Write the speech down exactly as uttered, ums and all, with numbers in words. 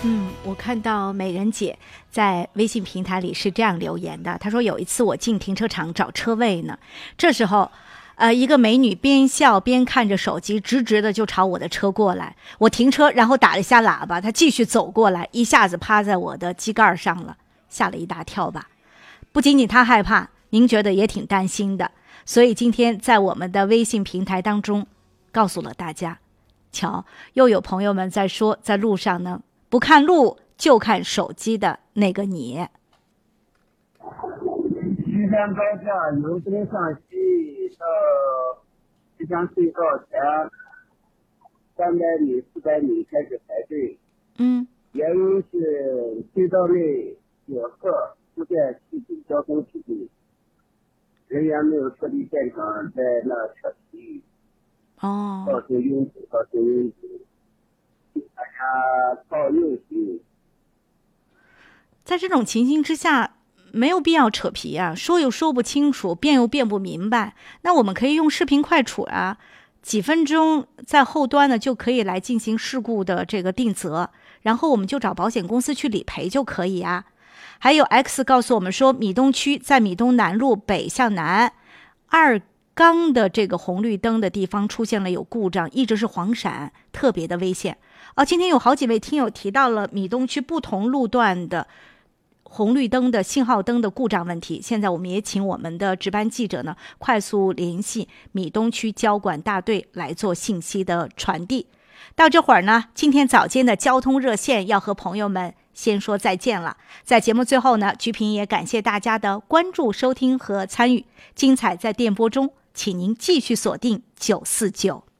嗯，我看到美人姐在微信平台里是这样留言的，她说有一次我进停车场找车位呢，这时候呃，一个美女边笑边看着手机，直直的就朝我的车过来。我停车，然后打了一下喇叭，她继续走过来，一下子趴在我的机盖上了，吓了一大跳吧。不仅仅她害怕，您觉得也挺担心的。所以今天在我们的微信平台当中告诉了大家，瞧，又有朋友们在说，在路上呢不看路就看手机的那个你。 西山高架由东向西到西江隧道前三百米、四百米开始排队。 嗯， 原因是隧道内有客出现系统交通事故，人员没有撤离现场，在那撤皮， 哦， 造成拥堵，造成拥堵，大家靠右行。 在这种情形之下，没有必要扯皮啊，说又说不清楚，辩又辩不明白。那我们可以用视频快处啊，几分钟在后端呢就可以来进行事故的这个定责，然后我们就找保险公司去理赔就可以啊。还有 X 告诉我们说，米东区在米东南路北向南二缸的这个红绿灯的地方出现了有故障，一直是黄闪，特别的危险。哦，今天有好几位听友提到了米东区不同路段的红绿灯的信号灯的故障问题，现在我们也请我们的值班记者呢快速联系米东区交管大队来做信息的传递。到这会儿呢，今天早间的交通热线要和朋友们先说再见了。在节目最后呢，菊萍也感谢大家的关注、收听和参与，精彩在电波中，请您继续锁定九四九。